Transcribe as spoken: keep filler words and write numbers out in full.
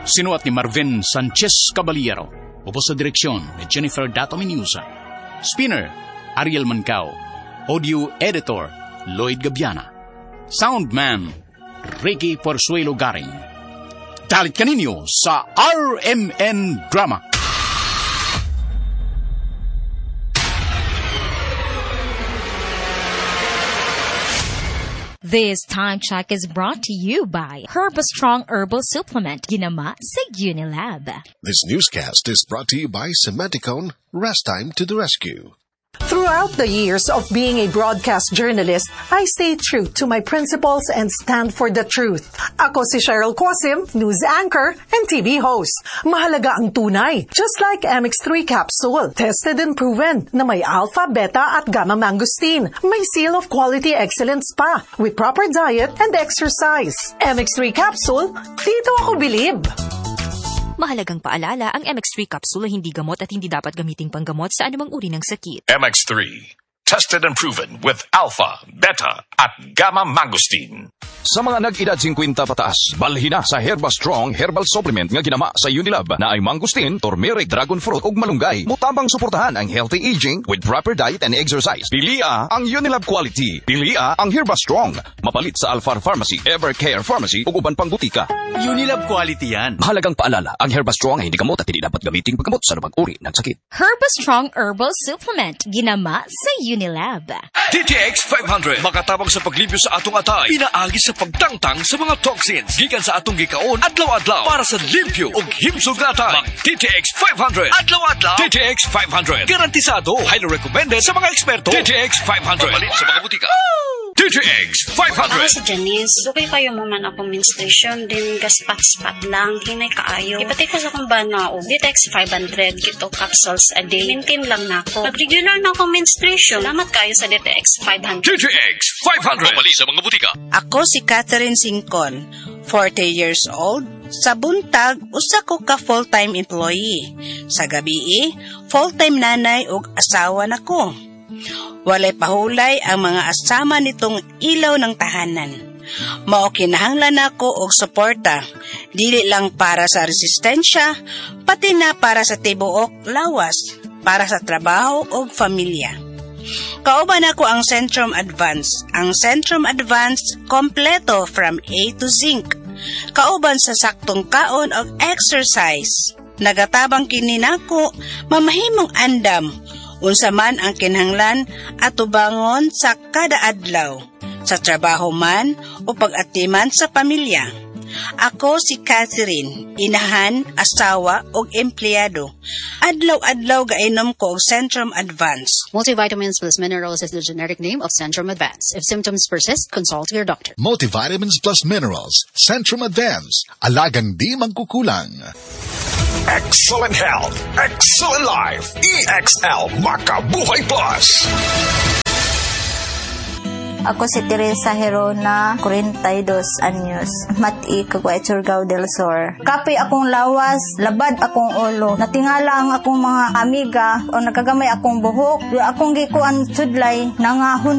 Sinuat ni Marvin Sanchez Caballero. Upos sa direksyon ni Jennifer Dato Menusa. Spinner, Ariel Mancao. Audio Editor, Lloyd Gabiana. Soundman, Ricky Porzuelo Garing. Dalit kaninyo sa R M N Drama. This time check is brought to you by Herbastrong Herbal Supplement, ginama sa Unilab. This newscast is brought to you by Cementicone, Rest Time to the Rescue. Throughout the years of being a broadcast journalist, I stay true to my principles and stand for the truth. Ako si Cheryl Quasim, news anchor and T V host. Mahalaga ang tunay, just like M X three capsule. Tested and proven na may alpha, beta at gamma mangosteen. May seal of quality excellence pa with proper diet and exercise. M X three capsule, dito ako bilib. Mahalagang paalala, ang M X three capsule ay hindi gamot at hindi dapat gamiting panggamot sa anumang uri ng sakit. M X three, tested and proven with alpha, beta, at gamma mangosteen. Sa mga nag-edad fifty pataas, balhin na sa Herbastrong Herbal Supplement nga ginama sa Unilab na ay mangosteen, turmeric, dragon fruit ug malunggay. Mutabang suportahan ang healthy aging with proper diet and exercise. Pilia ang Unilab quality. Pilia ang Herbastrong. Mapalit sa Alphar Pharmacy, Evercare Pharmacy ug uban pang butika. Unilab quality yan. Mahalagang paalala, ang Herbastrong ay hindi gamot at hindi dapat gamiting paggamot sa anumang uri ng sakit. Herbastrong Herbal Supplement, ginama sa Unilab. T T X five hundred, makatabang sa paglibyo sa atong atay. Pinaagi sa pagtangtang sa mga toxins. Gikan sa atong gikaon, adlaw-adlaw para sa limpyo ug himsog na atay. Mag T T X five hundred. Adlaw-adlaw. T T X five hundred. Garantisado. Highly recommended sa mga eksperto. T T X five hundred. Mapalit sa mga butika. T T X five hundred. Ako si Janice. Dugay kayo mo man akong menstruation, din gaspat-spat lang, hinay kaayo. Ipatay ko sa kong bana o T T X five hundred, kito capsules a day. Maintain lang na ako. Pag-regular na akong menstruation, salamat kayo sa T T X five hundred. T T X five hundred. Mapalit sa mga butika. Ako si Catherine Singcon, forty years old. Sa buntag, usa ko ka full-time employee. Sa gabi, full-time nanay ug asawa nako. Walay pahulay ang mga asama nitong ilaw ng tahanan. Mao kinahanglan nako og suporta, dili lang para sa resistensya, pati na para sa tibuok lawas, para sa trabaho ug pamilya. Kauban ako ang Centrum Advance. Ang Centrum Advance kompleto from A to Zinc. Kauban sa saktong kaon ug exercise. Nagatabang kini nako mamahimong andam. Unsa man ang kinahanglan atubangon sa kada adlaw, sa trabaho man o pag-atiman sa pamilya. Ako si Catherine, inahan, asawa o empleyado. Adlaw-adlaw gainom ko og Centrum Advance. Multivitamins plus minerals is the generic name of Centrum Advance. If symptoms persist, consult your doctor. Multivitamins plus minerals, Centrum Advance. Alagang di magkukulang. Excellent health, excellent life. E X L Makabuhay Plus. Ako si Teresa Herona, forty-two anyos, mati kagway Surigao del Sur. Kape akong lawas, labad akong ulo. Natingala ang akong mga amiga o nagagamay akong buhok. Akong gikuan sudlay, nangahon